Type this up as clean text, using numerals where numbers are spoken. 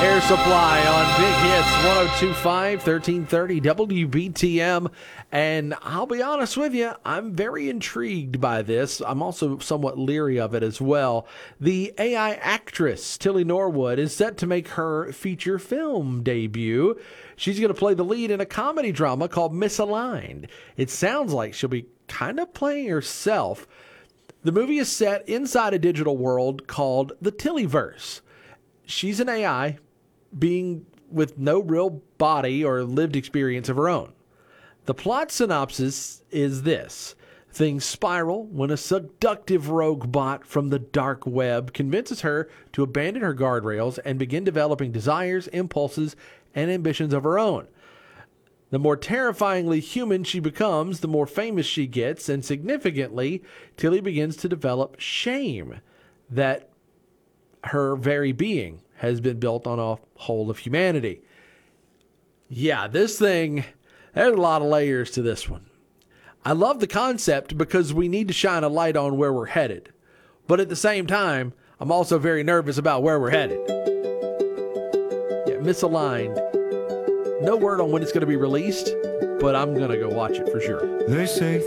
Air Supply on Big Hits 1025, 1330 WBTM. And I'll be honest with you, I'm very intrigued by this. I'm also somewhat leery of it as well. The AI actress, Tilly Norwood, is set to make her feature film debut. She's going to play the lead in a comedy drama called Misaligned. It sounds like she'll be kind of playing herself. The movie is set inside a digital world called the Tillyverse. She's an AI being with no real body or lived experience of her own. The plot synopsis is this. Things spiral when a seductive rogue bot from the dark web convinces her to abandon her guardrails and begin developing desires, impulses, and ambitions of her own. The more terrifyingly human she becomes, the more famous she gets, and significantly, Tilly begins to develop shame that her very being has been built on a whole of humanity. Yeah, this thing, there's a lot of layers to this one. I love the concept because we need to shine a light on where we're headed. But at the same time, I'm also very nervous about where we're headed. Yeah, Misaligned. No word on when it's going to be released, but I'm going to go watch it for sure. They say